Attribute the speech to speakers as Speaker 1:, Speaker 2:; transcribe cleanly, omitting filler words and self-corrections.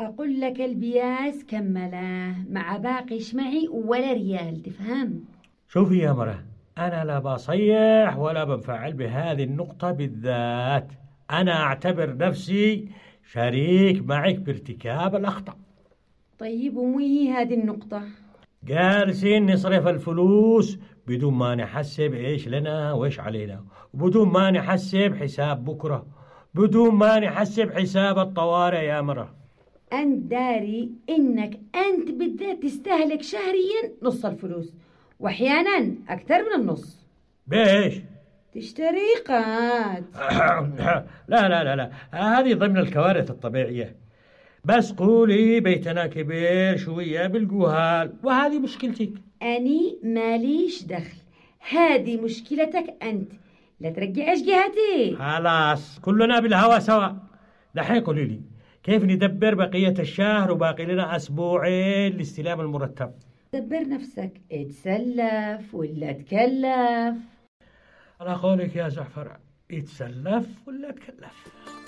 Speaker 1: أقول لك البياس كمله مع باقي شمعي ولا ريال، تفهم؟
Speaker 2: شوفي يا مرة، أنا لا بصيح ولا بنفعل بهذه النقطة بالذات. أنا أعتبر نفسي شريك معك بارتكاب الأخطاء.
Speaker 1: طيب ومو هي هذه النقطة؟
Speaker 2: جالسين نصرف الفلوس بدون ما نحسب إيش لنا وإيش علينا، وبدون ما نحسب حساب بكرة، بدون ما نحسب حساب الطوارئ يا مرة.
Speaker 1: أنت داري إنك أنت بالذات تستهلك شهريا نص الفلوس، وأحيانا أكثر من النص.
Speaker 2: بيش؟
Speaker 1: تشتري قات.
Speaker 2: لا لا لا لا، هذه ضمن الكوارث الطبيعية. بس قولي بيتنا كبير شوية بالجوهال، وهذه مشكلتك.
Speaker 1: أني ماليش دخل، هذه مشكلتك أنت، لا ترجعش جهتي.
Speaker 2: خلاص كلنا بالهوا سوا. دحين قولي لي كيف ندبر بقية الشهر وباقي لنا أسبوعين لاستلام المرتب؟
Speaker 1: دبر نفسك، اتسلف ولا تكلف.
Speaker 2: على قولك يا زعفر، يتسلف ولا تكلف؟